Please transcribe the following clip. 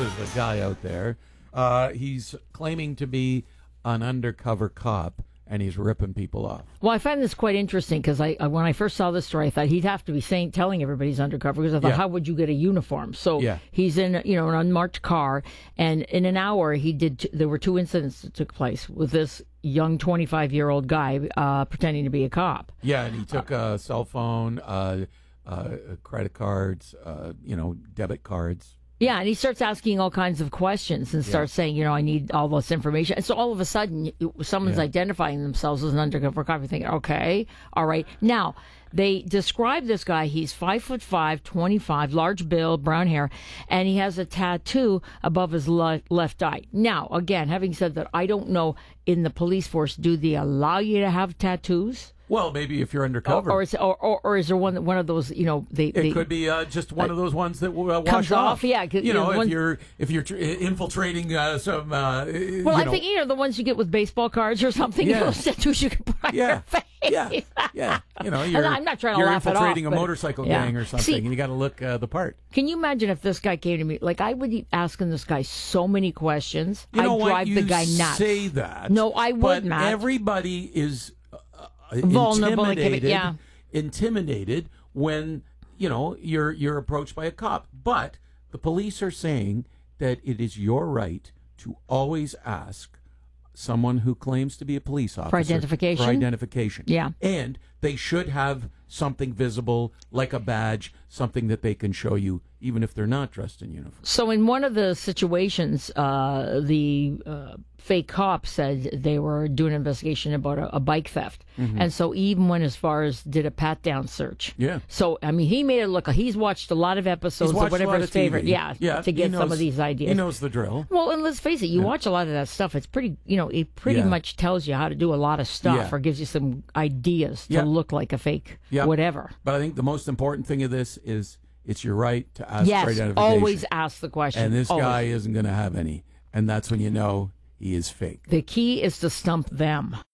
there's a guy out there. He's claiming to be an undercover cop, and he's ripping people off. Well, I find this quite interesting because when I first saw this story, I thought he'd have to be telling everybody he's undercover, because I thought, how would you get a uniform? So he's in an unmarked car, and in an hour there were 2 incidents that took place with this young 25-year-old guy pretending to be a cop. Yeah, and he took a cell phone, credit cards, debit cards. Yeah, and he starts asking all kinds of questions and starts saying, I need all this information. And so all of a sudden, someone's identifying themselves as an undercover cop. You're thinking, okay, all right. Now, they describe this guy. He's 5'5", 25, large build, brown hair, and he has a tattoo above his left eye. Now, again, having said that, I don't know, in the police force, do they allow you to have tattoos? Well, maybe if you're undercover, or is there one of those? It could be just one of those ones that wash comes off. Yeah, if you're infiltrating some. I think the ones you get with baseball cards or something. Yeah. Those tattoos you can put on your face. Yeah. I'm not trying to laugh it off. You're infiltrating a motorcycle gang or something, and you got to look the part. Can you imagine if this guy came to me? Like, I would be asking this guy so many questions. I'd drive the guy nuts. Say that. No, I would not. But everybody is vulnerable, intimidated when you're approached by a cop. But the police are saying that it is your right to always ask someone who claims to be a police officer for identification. Yeah, and they should have something visible, like a badge, something that they can show you, even if they're not dressed in uniform. So in one of the situations, the fake cop said they were doing an investigation about a bike theft. Mm-hmm. And so even went as far as did a pat-down search. Yeah. So, he made it look like he's watched a lot of episodes of whatever his favorite. Yeah, to get some of these ideas. He knows the drill. Well, and let's face it, you watch a lot of that stuff. It's pretty, it pretty much tells you how to do a lot of stuff or gives you some ideas to look like a fake whatever. But I think the most important thing of this is it's your right to ask for identification. Always ask the question. And this guy isn't going to have any. And that's when you know he is fake. The key is to stump them.